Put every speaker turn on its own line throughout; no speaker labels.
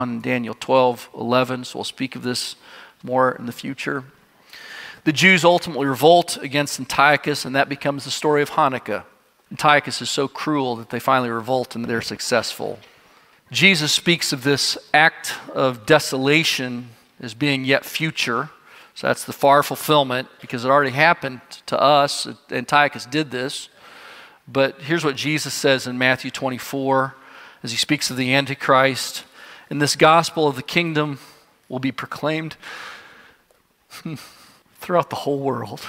on Daniel 12:11, so we'll speak of this more in the future. The Jews ultimately revolt against Antiochus, and that becomes the story of Hanukkah. Antiochus is so cruel that they finally revolt and they're successful. Jesus speaks of this act of desolation as being yet future. So that's the far fulfillment, because it already happened to us. Antiochus did this. But here's what Jesus says in Matthew 24 as he speaks of the Antichrist. And this gospel of the kingdom will be proclaimed throughout the whole world.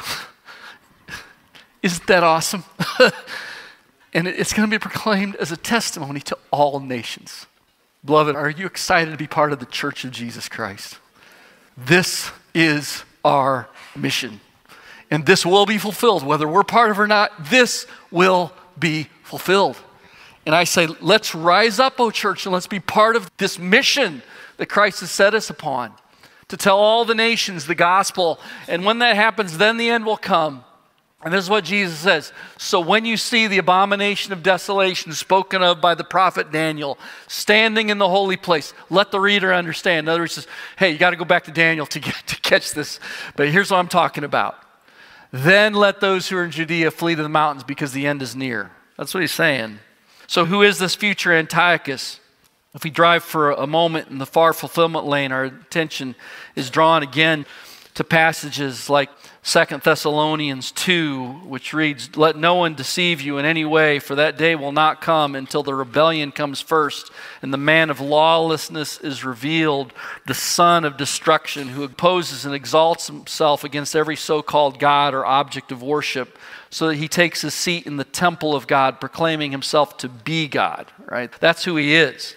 Isn't that awesome? And it's going to be proclaimed as a testimony to all nations. Beloved, are you excited to be part of the Church of Jesus Christ? This is our mission. And this will be fulfilled, whether we're part of it or not. This will be fulfilled. And I say, let's rise up, O church, and let's be part of this mission that Christ has set us upon, to tell all the nations the gospel. And when that happens, then the end will come. And this is what Jesus says. So when you see the abomination of desolation spoken of by the prophet Daniel standing in the holy place, let the reader understand. In other words, he says, hey, you got to go back to Daniel to catch this. But here's what I'm talking about. Then let those who are in Judea flee to the mountains, because the end is near. That's what he's saying. So who is this future Antiochus? If we drive for a moment in the far fulfillment lane, our attention is drawn again to passages like 2 Thessalonians 2, which reads, let no one deceive you in any way, for that day will not come until the rebellion comes first, and the man of lawlessness is revealed, the son of destruction, who opposes and exalts himself against every so-called God or object of worship, so that he takes his seat in the temple of God, proclaiming himself to be God, right? That's who he is.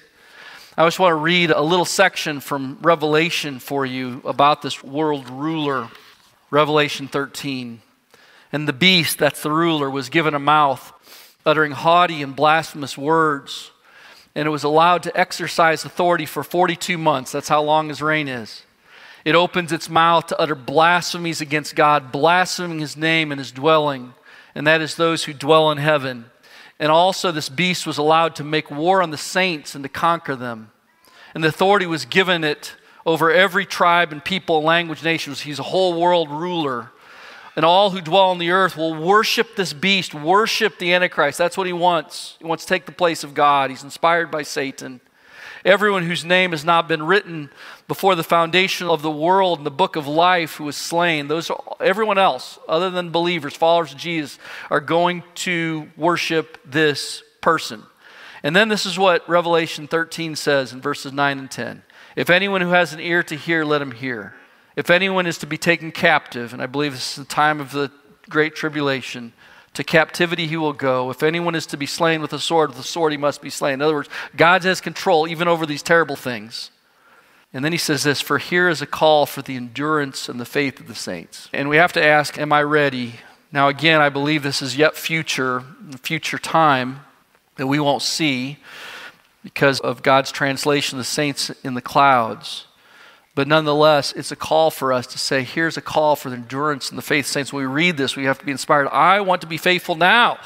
I just want to read a little section from Revelation for you about this world ruler. Revelation 13. And the beast, that's the ruler, was given a mouth, uttering haughty and blasphemous words. And it was allowed to exercise authority for 42 months. That's how long his reign is. It opens its mouth to utter blasphemies against God, blaspheming his name and his dwelling. And that is those who dwell in heaven. And also this beast was allowed to make war on the saints and to conquer them. And the authority was given it over every tribe and people, language, nations. He's a whole world ruler. And all who dwell on the earth will worship this beast, worship the Antichrist. That's what he wants. He wants to take the place of God. He's inspired by Satan. Everyone whose name has not been written before the foundation of the world in the book of life who was slain, everyone else, other than believers, followers of Jesus, are going to worship this person. And then this is what Revelation 13 says in verses 9 and 10. If anyone who has an ear to hear, let him hear. If anyone is to be taken captive, and I believe this is the time of the great tribulation, to captivity he will go. If anyone is to be slain with the sword he must be slain. In other words, God has control even over these terrible things. And then he says this, for here is a call for the endurance and the faith of the saints. And we have to ask, am I ready? Now again, I believe this is yet future time that we won't see, because of God's translation of the saints in the clouds. But nonetheless, it's a call for us to say, here's a call for the endurance and the faith. Saints, when we read this, we have to be inspired. I want to be faithful now.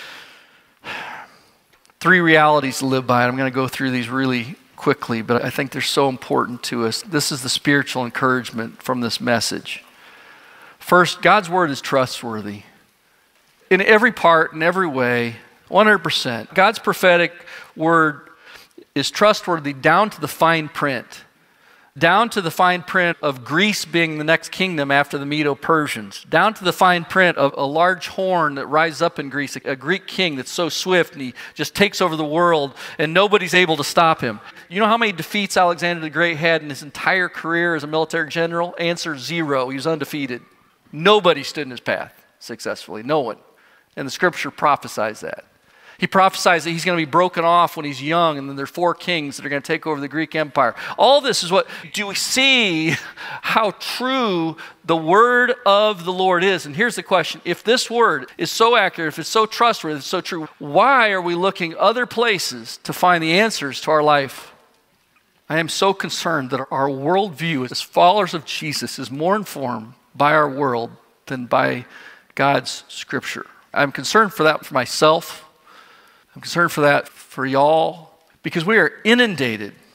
3 realities to live by. And I'm going to go through these really quickly, but I think they're so important to us. This is the spiritual encouragement from this message. First, God's word is trustworthy. In every part, in every way, 100%. God's prophetic word is trustworthy down to the fine print. Down to the fine print of Greece being the next kingdom after the Medo-Persians. Down to the fine print of a large horn that rises up in Greece, a Greek king that's so swift and he just takes over the world and nobody's able to stop him. You know how many defeats Alexander the Great had in his entire career as a military general? Answer, 0. He was undefeated. Nobody stood in his path successfully. No one. And the scripture prophesies that. He prophesies that he's going to be broken off when he's young, and then there are 4 kings that are going to take over the Greek Empire. All this is what, do we see how true the word of the Lord is? And here's the question. If this word is so accurate, if it's so trustworthy, if it's so true, why are we looking other places to find the answers to our life? I am so concerned that our worldview as followers of Jesus is more informed by our world than by God's scripture. I'm concerned for that for myself. I'm concerned for that for y'all, because we are inundated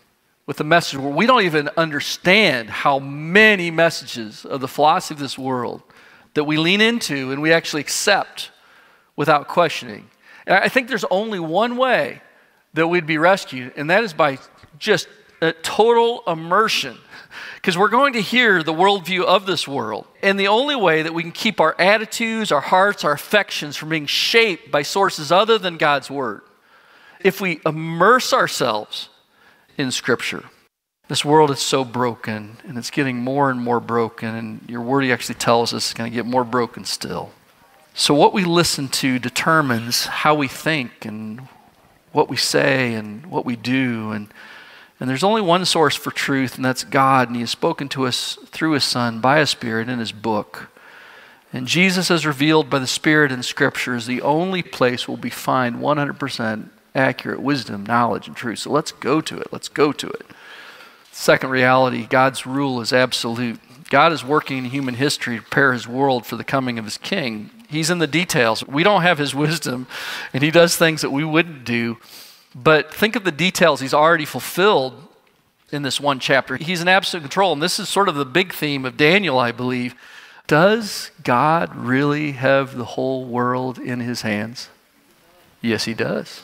with a message where we don't even understand how many messages of the philosophy of this world that we lean into and we actually accept without questioning. And I think there's only one way that we'd be rescued, and that is by just a total immersion. Because we're going to hear the worldview of this world. And the only way that we can keep our attitudes, our hearts, our affections from being shaped by sources other than God's Word, if we immerse ourselves in Scripture. This world is so broken, and it's getting more and more broken, and your Word actually tells us it's going to get more broken still. So what we listen to determines how we think and what we say and what we do. And there's only one source for truth, and that's God, and He has spoken to us through His Son by His Spirit in His book. And Jesus, as revealed by the Spirit in Scripture, is the only place where we find 100% accurate wisdom, knowledge, and truth. So let's go to it. Let's go to it. Second reality, God's rule is absolute. God is working in human history to prepare His world for the coming of His King. He's in the details. We don't have His wisdom, and He does things that we wouldn't do. But think of the details He's already fulfilled in this one chapter. He's in absolute control, and this is sort of the big theme of Daniel, I believe. Does God really have the whole world in His hands? Yes, He does.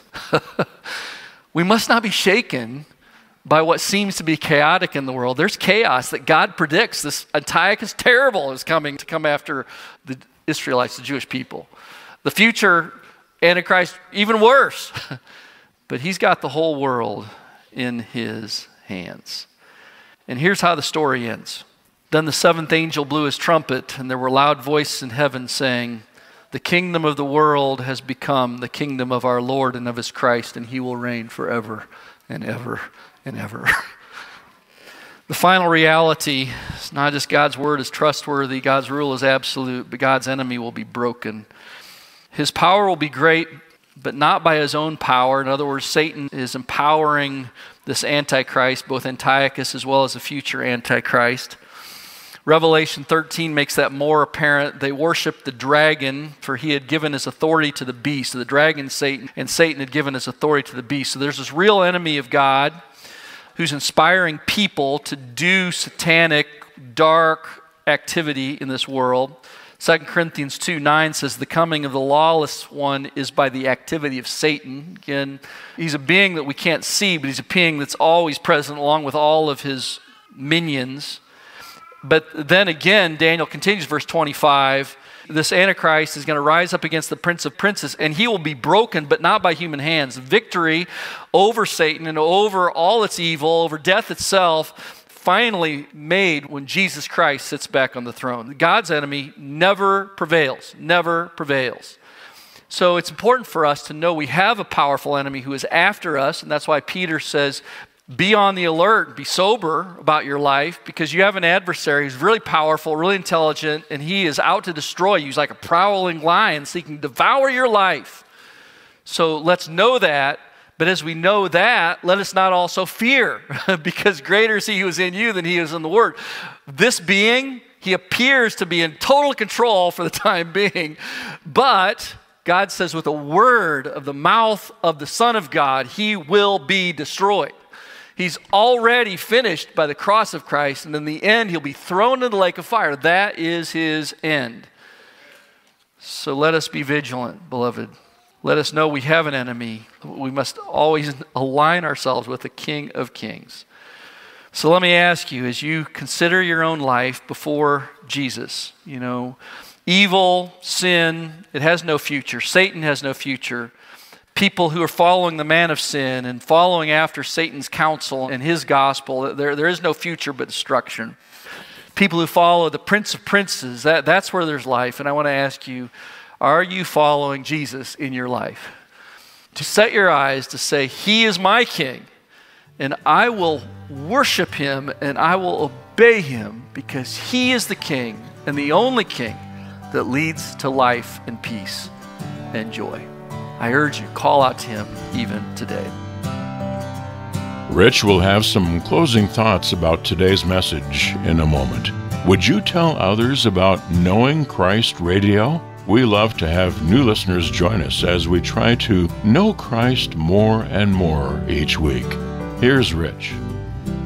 We must not be shaken by what seems to be chaotic in the world. There's chaos that God predicts. This Antiochus Terrible is coming to come after the Israelites, the Jewish people. The future Antichrist, even worse. But He's got the whole world in His hands. And here's how the story ends. Then the seventh angel blew his trumpet, and there were loud voices in heaven saying, "The kingdom of the world has become the kingdom of our Lord and of His Christ, and He will reign forever and ever and ever." The final reality is not just God's word is trustworthy, God's rule is absolute, but God's enemy will be broken. His power will be great, but not by his own power. In other words, Satan is empowering this Antichrist, both Antiochus as well as the future Antichrist. Revelation 13 makes that more apparent. They worshiped the dragon, for he had given his authority to the beast. So the dragon, Satan, and Satan had given his authority to the beast. So there's this real enemy of God who's inspiring people to do satanic, dark activity in this world. 2 Corinthians 2:9 says, "The coming of the lawless one is by the activity of Satan." Again, he's a being that we can't see, but he's a being that's always present along with all of his minions. But then again, Daniel continues, verse 25, this Antichrist is going to rise up against the Prince of Princes, and he will be broken, but not by human hands. Victory over Satan and over all its evil, over death itself, finally made when Jesus Christ sits back on the throne. God's enemy never prevails, never prevails. So it's important for us to know we have a powerful enemy who is after us, and that's why Peter says, be on the alert, be sober about your life, because you have an adversary who's really powerful, really intelligent, and he is out to destroy you. He's like a prowling lion seeking to devour your life. So let's know that, but as we know that, let us not also fear, because greater is he who is in you than he is in the world. This being, he appears to be in total control for the time being, but God says with a word of the mouth of the Son of God, he will be destroyed. He's already finished by the cross of Christ, and in the end, he'll be thrown into the lake of fire. That is his end. So let us be vigilant, beloved. Let us know we have an enemy. We must always align ourselves with the King of Kings. So let me ask you, as you consider your own life before Jesus, evil, sin, it has no future. Satan has no future. People who are following the man of sin and following after Satan's counsel and his gospel, there is no future but destruction. People who follow the Prince of Princes, that's where there's life. And I want to ask you, are you following Jesus in your life? To set your eyes to say, he is my King, and I will worship him and I will obey him, because he is the King and the only King that leads to life and peace and joy. I urge you, call out to him even today.
Rich will have some closing thoughts about today's message in a moment. Would you tell others about Knowing Christ Radio? We love to have new listeners join us as we try to know Christ more and more each week. Here's Rich.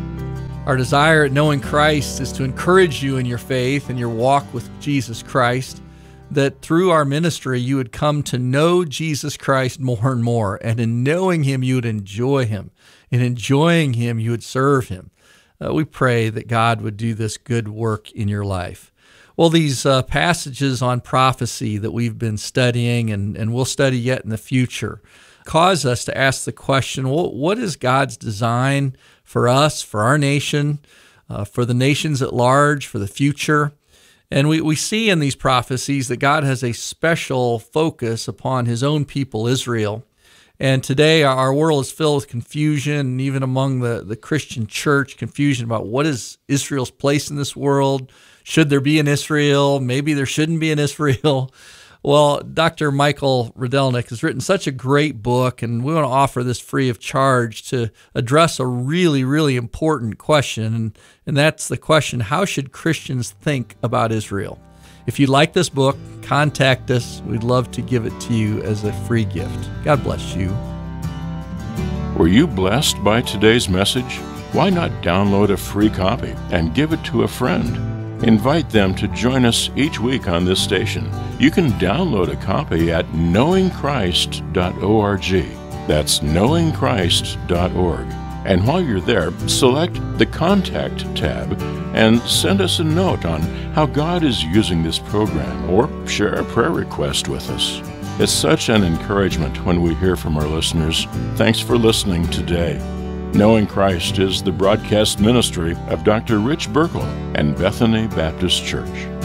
Our desire at Knowing Christ is to encourage you in your faith and your walk with Jesus Christ, that through our ministry you would come to know Jesus Christ more and more, and in knowing Him you would enjoy Him. In enjoying Him you would serve Him. We pray that God would do this good work in your life. Well, these passages on prophecy that we've been studying and we'll study yet in the future cause us to ask the question, well, what is God's design for us, for our nation, for the nations at large, for the future? And we see in these prophecies that God has a special focus upon His own people, Israel. And today our world is filled with confusion, and even among the Christian church, confusion about what is Israel's place in this world. Should there be an Israel? Maybe there shouldn't be an Israel. Well, Dr. Michael Rydelnik has written such a great book, and we want to offer this free of charge to address a really, really important question, and that's the question, how should Christians think about Israel? If you like this book, contact us. We'd love to give it to you as a free gift. God bless you.
Were you blessed by today's message? Why not download a free copy and give it to a friend? Invite them to join us each week on this station. You can download a copy at knowingchrist.org. That's knowingchrist.org. And while you're there, select the Contact tab and send us a note on how God is using this program, or share a prayer request with us. It's such an encouragement when we hear from our listeners. Thanks for listening today. Knowing Christ is the broadcast ministry of Dr. Rich Burkle and Bethany Baptist Church.